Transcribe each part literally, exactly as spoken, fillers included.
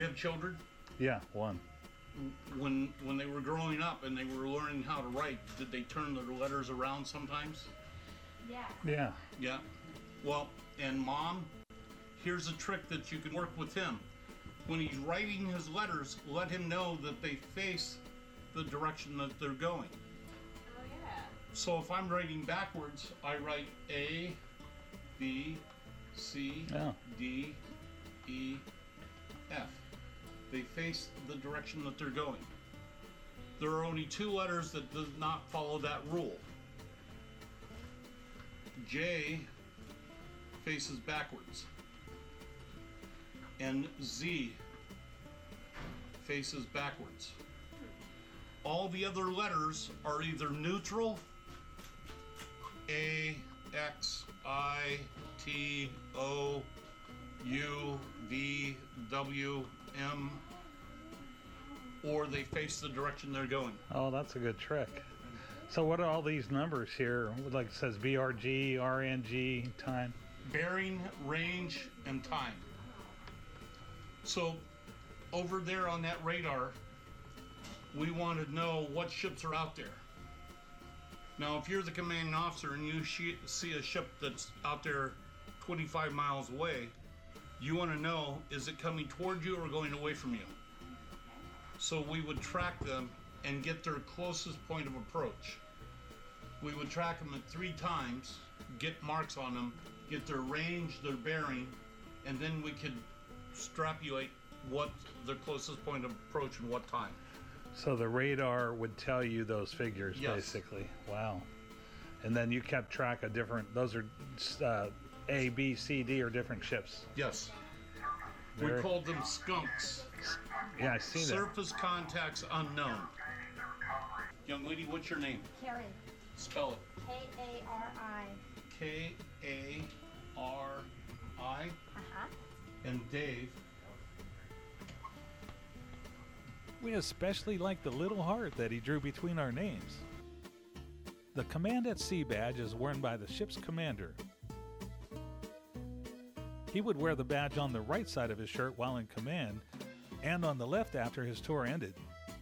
Have children? Yeah, one. When when they were growing up and they were learning how to write, did they turn their letters around sometimes? Yeah. Yeah. Yeah. Well, and Mom, here's a trick that you can work with him. When he's writing his letters, let him know that they face the direction that they're going. Oh yeah. So if I'm writing backwards, I write A, B, C, Yeah. D, E, F. They face the direction that they're going. There are only two letters that do not follow that rule. J faces backwards, and Z faces backwards. All the other letters are either neutral, A, X, I, T, O, U, V, W, M, or they face the direction they're going. Oh, that's a good trick. So what are all these numbers here? Like it says B R G, R N G, time. Bearing, range, and time. So over there on that radar, we want to know what ships are out there. Now, if you're the commanding officer and you sh- see a ship that's out there twenty-five miles away, you want to know, is it coming toward you or going away from you? So we would track them and get their closest point of approach. We would track them at three times, get marks on them, get their range, their bearing, and then we could extrapolate what their closest point of approach and what time. So the radar would tell you those figures, Yes. basically. Wow. And then you kept track of different, those are uh, A, B, C, D, or different ships. Yes. Very- We called them skunks. Yeah, I see that. Surface contacts unknown. Young lady, what's your name? Karen. Spell it. K A R I. K A R I. Uh-huh. And Dave. We especially like the little heart that he drew between our names. The Command at Sea badge is worn by the ship's commander. He would wear the badge on the right side of his shirt while in command, and on the left after his tour ended.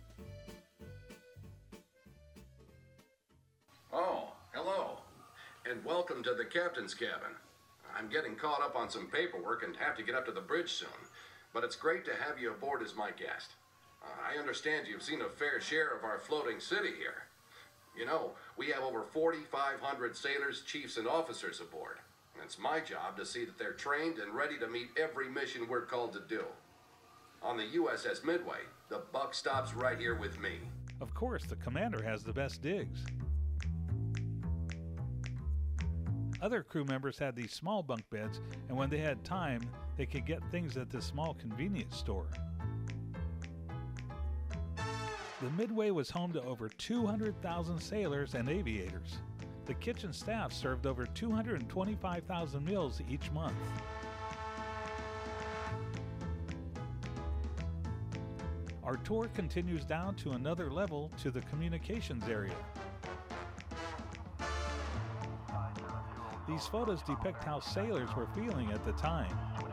Oh, hello, and welcome to the captain's cabin. I'm getting caught up on some paperwork and have to get up to the bridge soon, but it's great to have you aboard as my guest. Uh, I understand you've seen a fair share of our floating city here. You know, we have over forty-five hundred sailors, chiefs, and officers aboard. And it's my job to see that they're trained and ready to meet every mission we're called to do. On the U S S Midway, the buck stops right here with me. Of course, the commander has the best digs. Other crew members had these small bunk beds, and when they had time, they could get things at this small convenience store. The Midway was home to over two hundred thousand sailors and aviators. The kitchen staff served over two hundred twenty-five thousand meals each month. Our tour continues down to another level to the communications area. These photos depict how sailors were feeling at the time.